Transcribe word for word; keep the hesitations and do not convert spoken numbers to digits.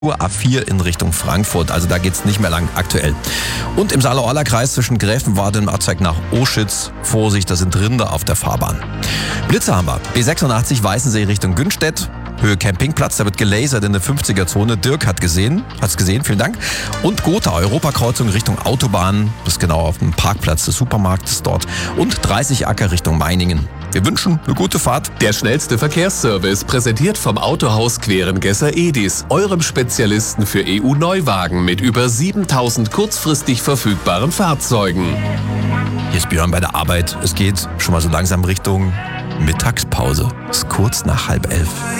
A vier in Richtung Frankfurt, also da geht's nicht mehr lang aktuell. Und im Saale-Orla-Kreis zwischen Gräfenwarte und Abzweig nach Oschütz, Vorsicht, da sind Rinder auf der Fahrbahn. Blitze haben wir. B sechsundachtzig Weißensee Richtung Günstedt, Höhe Campingplatz, da wird gelasert in der fünfziger-Zone. Dirk hat gesehen, hat's gesehen, vielen Dank. Und Gotha, Europakreuzung Richtung Autobahn, das ist genau auf dem Parkplatz des Supermarktes dort. Und dreißig Acker Richtung Meiningen. Wir wünschen eine gute Fahrt. Der schnellste Verkehrsservice, präsentiert vom Autohaus Querengesser Edis, eurem Spezialisten für E U-Neuwagen mit über siebentausend kurzfristig verfügbaren Fahrzeugen. Hier ist Björn bei der Arbeit. Es geht schon mal so langsam Richtung Mittagspause. Es ist kurz nach halb elf.